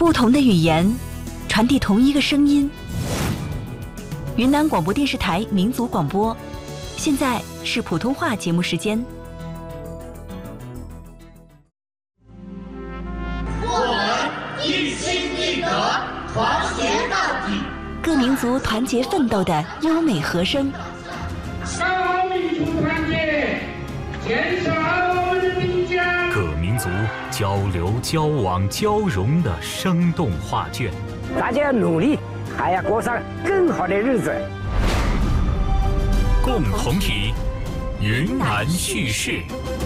不同的语言，传递同一个声音。云南广播电视台民族广播，现在是普通话节目时间。 我们一心一德，团结到底。 各民族团结奋斗的优美和声。 大民族团结，建设我们的民家。 各民族交流、交往、交融的生动画卷。 大家努力，还要过上更好的日子。 共同体，云南叙事。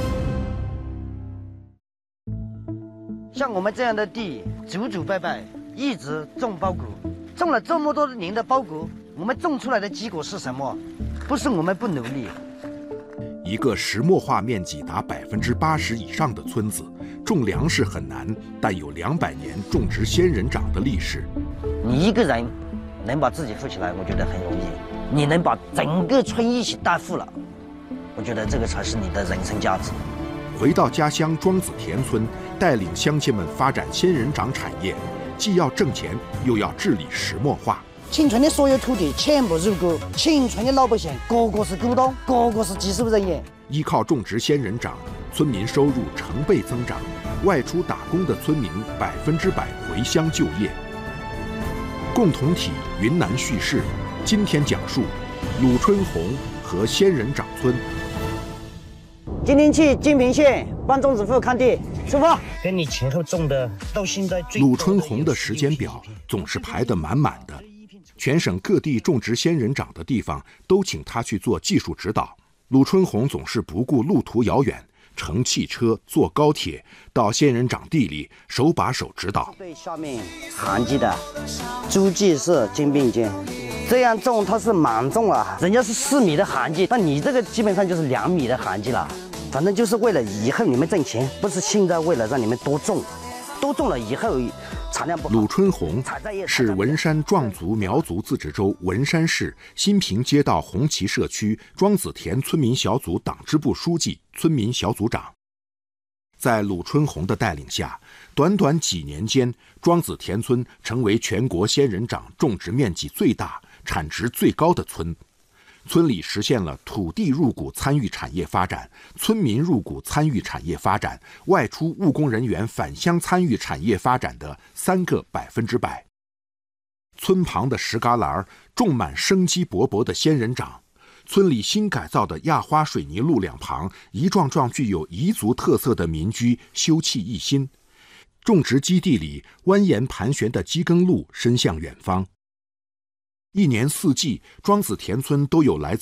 像我们这样的地，祖祖辈辈一直种苞谷，种了这么多年的苞谷，我们种出来的结果是什么？不是我们不努力。 一个石墨化面积达80%以上的村子，种粮食很难，但有200年种植仙人掌的历史。 你一个人能把自己富起来，我觉得很容易。你能把整个村一起带富了，我觉得这个才是你的人生价值。 回到家乡庄子田村，带领乡亲们发展仙人掌产业，既要挣钱，又要治理石墨化。 青村的所有土地全部入股，青村的老百姓个个是股东，个个是技术人员。 依靠种植仙人掌，村民收入成倍增长，外出打工的村民100%回乡就业。共同体云南叙事，今天讲述鲁春红和仙人掌村。 今天去金平县帮钟子富看地，出发。跟你前后种的到现在最鲁春红的时间表总是排得满满的，全省各地种植仙人掌的地方都请他去做技术指导。鲁春红总是不顾路途遥远，乘汽车、坐高铁到仙人掌地里手把手指导。 对下面含基的诸暨是肩并肩，这样种它是满种了，人家是4米的含基，那你这个基本上就是2米的含基了。反正就是为了以后你们挣钱，不是现在为了让你们多种，多种了以后产量不好。 鲁春红是文山壮族苗族自治州文山市新平街道红旗社区庄子田村民小组党支部书记、村民小组长。在鲁春红的带领下，短短几年间，庄子田村成为全国仙人掌种植面积最大、产值最高的村。村里实现了土地入股参与产业发展、村民入股参与产业发展、外出务工人员返乡参与产业发展的3个100%。村旁的石旮旯种满生机勃勃的仙人掌，村里新改造的压花水泥路两旁，一幢幢具有彝族特色的民居修葺一新。种植基地里蜿蜒盘旋的机耕路伸向远方。一年4季，庄子田村都有来自